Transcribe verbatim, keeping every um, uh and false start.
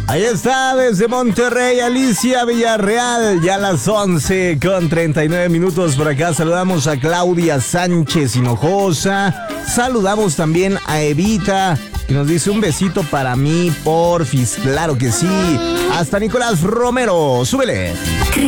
Ahí está, desde Monterrey, Alicia Villarreal, ya a las once con treinta y nueve minutos. Por acá saludamos a Claudia Sánchez Hinojosa. Saludamos también a Evita, que nos dice un besito para mí, porfis. Claro que sí. Hasta Nicolás Romero, súbele.